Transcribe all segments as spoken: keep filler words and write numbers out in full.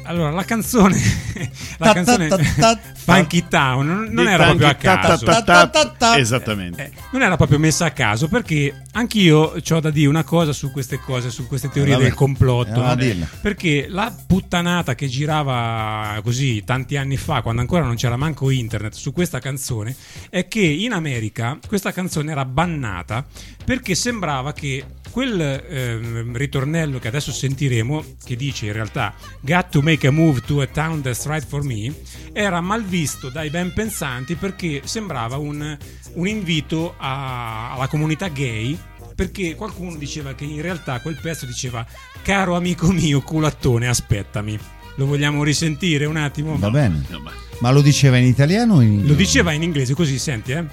allora la canzone la canzone Funky Town non, non era proprio a caso. Esattamente. Eh, non era proprio messa a caso, perché anch'io c'ho da dire una cosa su queste cose, su queste teorie Vabbè, del complotto, no? dirla. Perché la puttanata che girava così tanti anni fa, quando ancora non c'era manco internet, su questa canzone, è che in America questa canzone era bannata perché sembrava che quel eh, ritornello che adesso sentiremo, che dice in realtà "Got to make a move to a town that's right for me", era mal visto dai ben pensanti perché sembrava un, un invito a, alla comunità gay, perché qualcuno diceva che in realtà quel pezzo diceva "Caro amico mio culattone, aspettami". Lo vogliamo risentire un attimo? Va bene. Ma lo diceva in italiano o in inglese? Lo diceva in inglese, così senti, eh.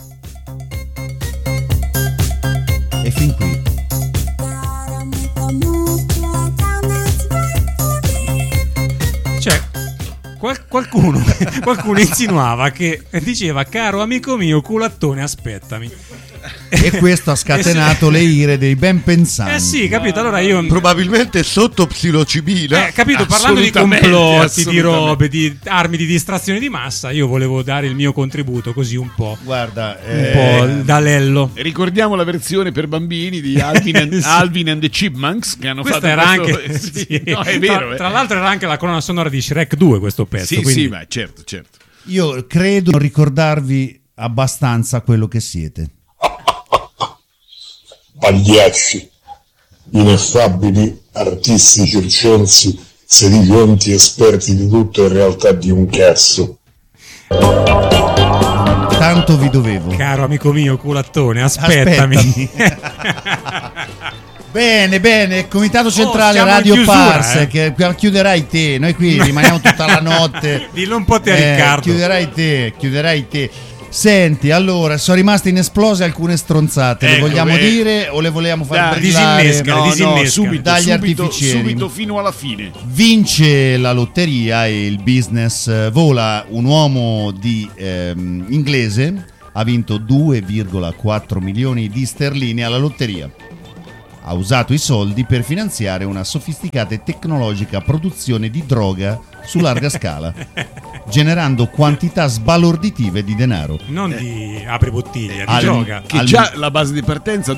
E fin qui. Cioè, qual- qualcuno, qualcuno insinuava che diceva "caro amico mio culattone, aspettami". E questo ha scatenato le ire dei ben pensanti. Eh sì, capito? Allora io probabilmente sotto psilocibina. Eh, capito, parlando di complotti, di robe, di armi di distrazione di massa, io volevo dare il mio contributo così un po'. Guarda, un eh, po' da lello. Ricordiamo la versione per bambini di Alvin and, Sì. Alvin and the Chipmunks che hanno Questa fatto era questo... anche sì, sì. no, è vero, tra, eh. tra l'altro era anche la colonna sonora di Shrek due questo pezzo. Sì, quindi... sì, ma certo, certo. io credo non ricordarvi abbastanza quello che siete. Pagliacci, ineffabili artisti circensi, sedicenti esperti di tutto, in realtà di un cazzo. Tanto vi dovevo. Caro amico mio culattone, aspettami. Aspettami. Bene, bene, Comitato Centrale siamo in Radio chiusura, Pars, eh. che chiuderai te, noi qui rimaniamo tutta la notte. Dillo un po' te a Eh, Riccardo. Chiuderai te, chiuderai te. Senti, allora, sono rimaste inesplose alcune stronzate, le Ecco, vogliamo eh. dire o le vogliamo far Dai, brillare? disinnesca, No, no, disinnesca. subito, Dagli subito, artificieri. subito fino alla fine. Vince la lotteria e il business eh, vola. Un uomo di ehm, inglese ha vinto due virgola quattro milioni di sterline alla lotteria. Ha usato i soldi per finanziare una sofisticata e tecnologica produzione di droga su larga scala, generando quantità sbalorditive di denaro. Non di apri bottiglia, di Al- droga. Che Al- già la base di partenza